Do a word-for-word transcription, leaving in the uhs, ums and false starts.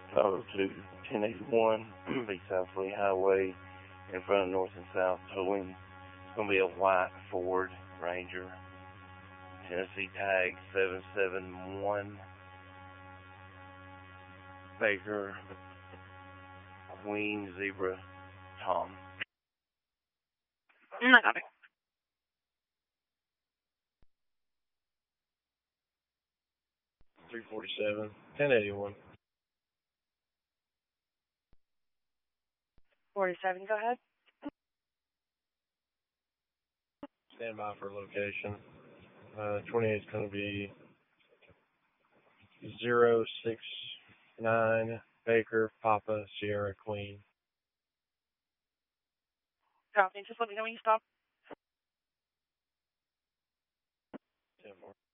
Follow to ten eighty-one, be South Lee Highway, in front of North and South Towing. It's going to be a white Ford Ranger, Tennessee tag seven seven one, Baker, Queen, Zebra, Tom. I got it. three forty-seven, ten eighty-one. forty-seven, go ahead. Stand by for location. Uh, twenty-eight is going to be zero six nine Baker, Papa, Sierra, Queen. Copy. Just let me know when you stop. ten four.